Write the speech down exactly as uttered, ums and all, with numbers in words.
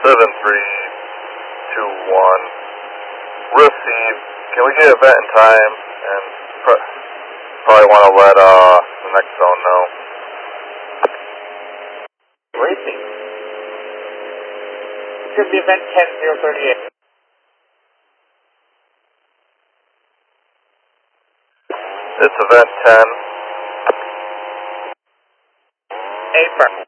seven three two one. Receive. Can we get event in time? And pr probably want to let uh, the next zone know. Racing. Should be event ten zero thirty-eight. It's event ten. Affirm.